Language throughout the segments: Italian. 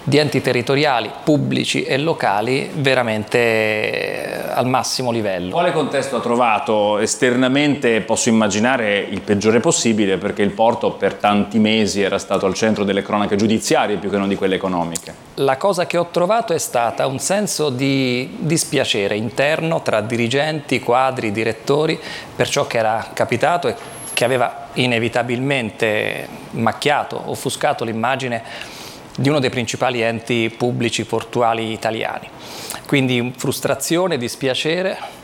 di enti territoriali, pubblici e locali veramente al massimo livello. Quale contesto ha trovato? Esternamente posso immaginare il peggiore possibile, perché il porto per tanti mesi era stato al centro delle cronache giudiziarie più che non di quelle economiche. La cosa che ho trovato è stata un senso di dispiacere interno tra dirigenti, quadri, direttori per ciò che era capitato e che aveva inevitabilmente macchiato, offuscato l'immagine di uno dei principali enti pubblici portuali italiani. Quindi frustrazione, dispiacere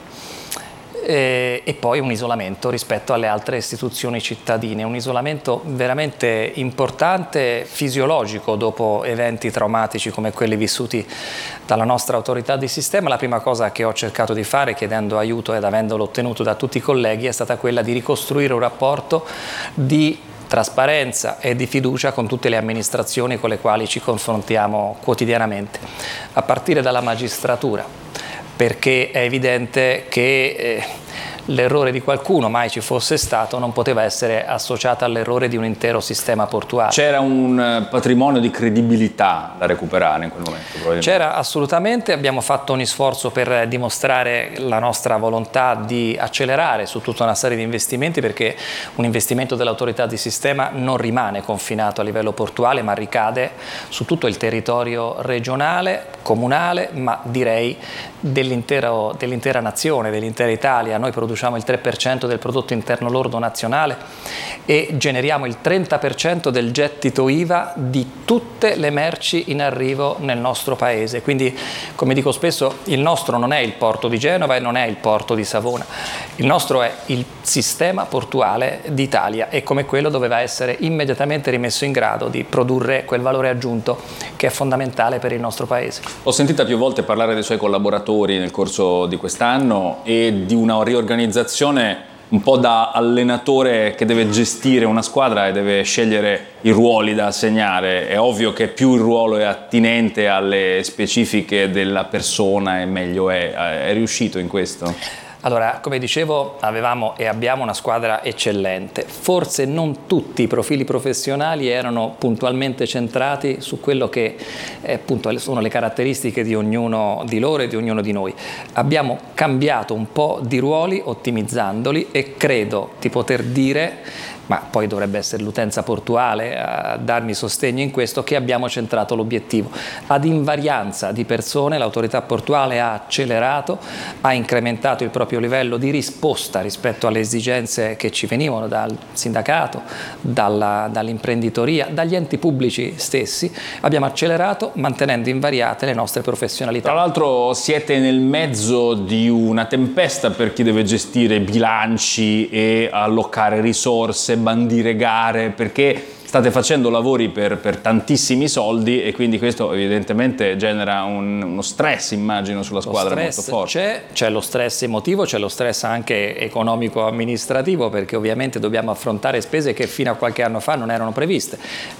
e poi un isolamento rispetto alle altre istituzioni cittadine, un isolamento veramente importante, fisiologico dopo eventi traumatici come quelli vissuti dalla nostra autorità di sistema. La prima cosa che ho cercato di fare, chiedendo aiuto ed avendolo ottenuto da tutti i colleghi, è stata quella di ricostruire un rapporto di trasparenza e di fiducia con tutte le amministrazioni con le quali ci confrontiamo quotidianamente, a partire dalla magistratura, perché è evidente che l'errore di qualcuno, mai ci fosse stato, non poteva essere associato all'errore di un intero sistema portuale. C'era un patrimonio di credibilità da recuperare in quel momento? C'era assolutamente, abbiamo fatto ogni sforzo per dimostrare la nostra volontà di accelerare su tutta una serie di investimenti, perché un investimento dell'autorità di sistema non rimane confinato a livello portuale, ma ricade su tutto il territorio regionale, comunale, ma direi dell'intera nazione, dell'intera Italia. Noi produciamo il 3% del prodotto interno lordo nazionale e generiamo il 30% del gettito IVA di tutte le merci in arrivo nel nostro paese. Quindi, come dico spesso, il nostro non è il porto di Genova e non è il porto di Savona, il nostro è il sistema portuale d'Italia e come quello doveva essere immediatamente rimesso in grado di produrre quel valore aggiunto che è fondamentale per il nostro paese. Ho sentito più volte parlare dei suoi collaboratori nel corso di quest'anno e di una riorganizzazione un po' da allenatore che deve gestire una squadra e deve scegliere i ruoli da assegnare. È ovvio che più il ruolo è attinente alle specifiche della persona e meglio è. È riuscito in questo? Allora, come dicevo, avevamo e abbiamo una squadra eccellente. Forse non tutti i profili professionali erano puntualmente centrati su quello che appunto sono le caratteristiche di ognuno di loro e di ognuno di noi. Abbiamo cambiato un po' di ruoli ottimizzandoli e credo di poter dire, ma poi dovrebbe essere l'utenza portuale a darmi sostegno in questo, che abbiamo centrato l'obiettivo. Ad invarianza di persone l'autorità portuale ha accelerato, ha incrementato il proprio livello di risposta rispetto alle esigenze che ci venivano dal sindacato, dall'imprenditoria, dagli enti pubblici stessi. Abbiamo accelerato mantenendo invariate le nostre professionalità. Tra l'altro siete nel mezzo di una tempesta per chi deve gestire bilanci e allocare risorse, bandire gare, perché state facendo lavori per tantissimi soldi e quindi questo evidentemente genera uno stress, immagino, sulla squadra molto forte. C'è lo stress emotivo, c'è lo stress anche economico-amministrativo, perché ovviamente dobbiamo affrontare spese che fino a qualche anno fa non erano previste.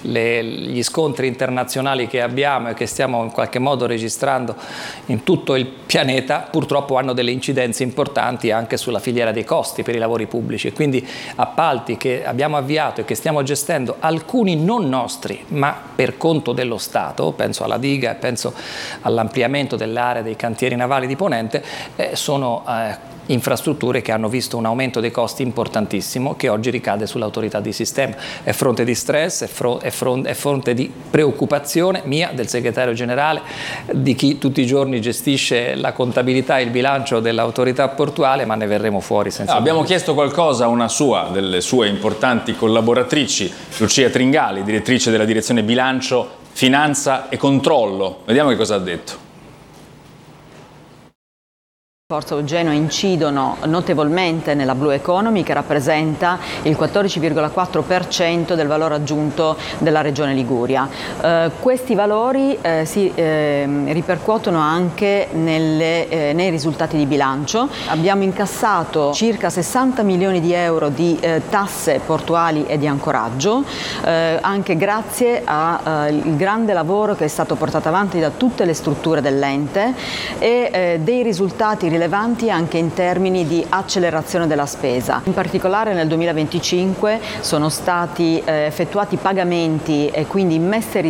Gli scontri internazionali che abbiamo e che stiamo in qualche modo registrando in tutto il pianeta purtroppo hanno delle incidenze importanti anche sulla filiera dei costi per i lavori pubblici e quindi appalti che abbiamo avviato e che stiamo gestendo, alcuni non nostri ma per conto dello Stato, penso alla diga e penso all'ampliamento dell'area dei cantieri navali di Ponente, sono infrastrutture che hanno visto un aumento dei costi importantissimo che oggi ricade sull'autorità di sistema. È fronte di stress, è fronte di preoccupazione mia, del segretario generale, di chi tutti i giorni gestisce la contabilità e il bilancio dell'autorità portuale, ma ne verremo fuori senza Abbiamo chiesto qualcosa a una delle sue importanti collaboratrici, Lucia Tringali, direttrice della direzione bilancio, finanza e controllo. Vediamo che cosa ha detto. Porto Genoa incidono notevolmente nella Blue Economy, che rappresenta il 14,4% del valore aggiunto della Regione Liguria. Questi valori si ripercuotono anche nei risultati di bilancio. Abbiamo incassato circa 60 milioni di euro di tasse portuali e di ancoraggio, anche grazie al grande lavoro che è stato portato avanti da tutte le strutture dell'ente e dei risultati rilevanti anche in termini di accelerazione della spesa. In particolare nel 2025 sono stati effettuati pagamenti e quindi immesse